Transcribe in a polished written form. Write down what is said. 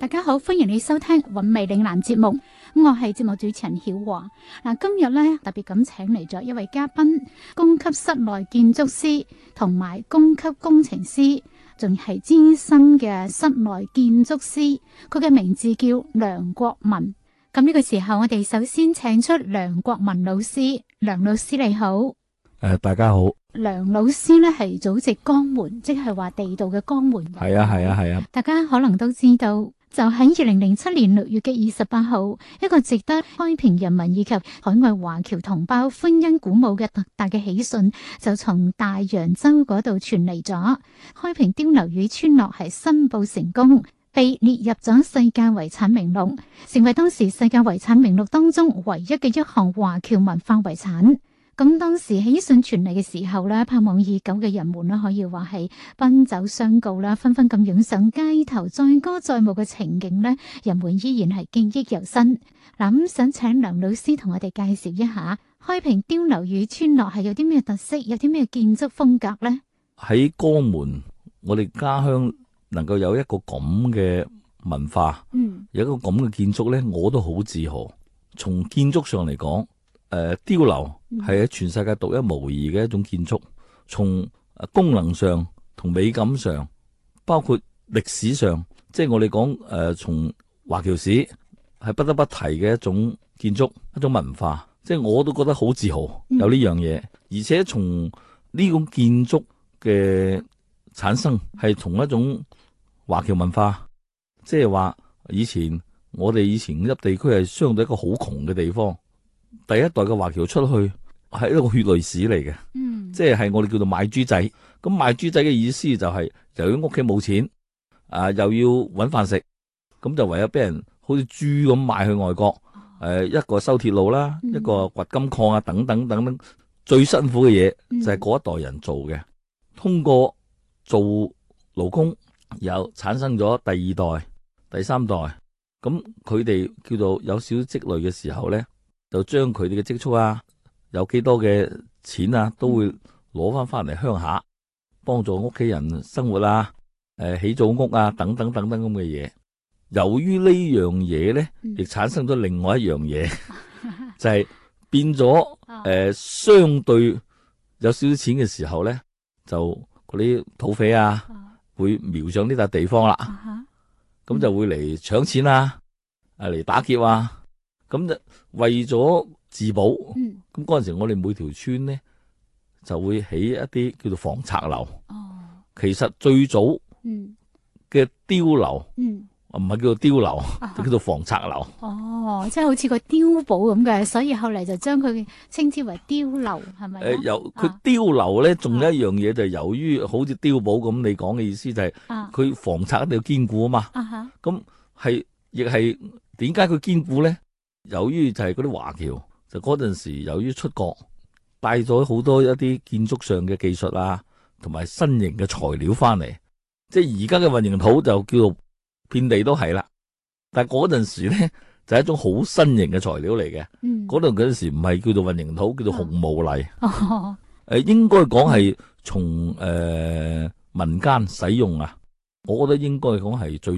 大家好，歡迎你收聽韻味嶺南節目，我係節目主持人曉華。今日咧特別咁請嚟咗一位嘉賓，供級室內建築師同埋供級工程師，仲係資深嘅室內建築師，佢嘅名字叫梁國文。咁呢個時候，我哋首先請出梁國文老師。梁老師你好。 大家好。 梁老師咧係祖籍江門，即係話地道嘅江門人。 係啊。大家可能都知道，就喺2007年6月嘅28號，一個值得開平人民以及海外華僑同胞歡欣鼓舞嘅特大嘅喜訊，就從大洋洲嗰度傳嚟咗。開平碉樓與村落係申報成功，被列入咗世界遺產名錄，成為當時世界遺產名錄當中唯一嘅一項華僑文化遺產。咁當時喜訊傳嚟嘅時候咧，盼望已久嘅人們咧，可以話係奔走相告啦，紛紛咁湧上街頭，載歌載舞嘅情景咧，人們依然係記憶猶新。咁想請梁老師同我哋介紹一下開平碉樓與村落係有啲咩特色，有啲咩建築風格呢？ 喺江門，我哋家鄉能夠有一個咁嘅文化，有一個咁嘅建築咧，我都好自豪。從建築上嚟講，碉樓係喺全世界獨一無二嘅一種建築，從功能上同美感上，包括歷史上，即係我哋講從華僑史係不得不提嘅一種建築，一種文化，即係我都覺得好自豪有呢樣嘢。而且從呢種建築嘅產生係從一種華僑文化，即係話我哋以前入地區係相對一個好窮嘅地方。第一代嘅華僑出去係一個血淚史嚟嘅，即係我哋叫做賣豬仔。咁賣豬仔嘅意思就係由於屋企冇錢，又要搵飯食，咁就唯有俾人好似豬咁賣去外國。一個修鐵路啦，一個掘金礦啊，等等等等，最辛苦嘅嘢就係嗰一代人做嘅。通過做勞工，又產生咗第二代、第三代，咁佢哋叫做有少少積累嘅時候咧，就將佢哋嘅積蓄啊，有幾多嘅錢啊，都會攞翻嚟鄉下，幫助屋企人生活啊，起祖屋啊，等等等等咁嘅嘢。由於呢樣嘢咧，亦產生咗另外一樣嘢，就係變咗相對有少少錢嘅時候咧，就嗰啲土匪啊，會瞄上呢笪地方啦，咁就會嚟搶錢啊，嚟打劫啊。咁就為咗自保，咁嗰陣時我哋每條村呢就會起一啲叫做防賊樓。其實最早嘅碉樓，唔係叫做碉樓，就叫做防賊樓。 即係好似個碉堡咁嘅，所以後嚟就將佢稱之為碉樓，係咪？ 由佢碉樓咧，仲有一樣嘢就係由於好似碉堡咁，你講嘅意思就係佢防賊一定要堅固啊嘛。咁亦係點解佢堅固咧？由於就係嗰啲華僑，就嗰陣時由於出國帶咗好多一啲建築上嘅技術啊，同埋新型嘅材料翻嚟，即係而家嘅混凝土就叫做遍地都係啦。但係嗰陣時咧就係一種好新型嘅材料嚟嘅。嗰陣時唔係叫做混凝土，叫做紅毛泥。應該講係從民間使用啊，我覺得應該講係最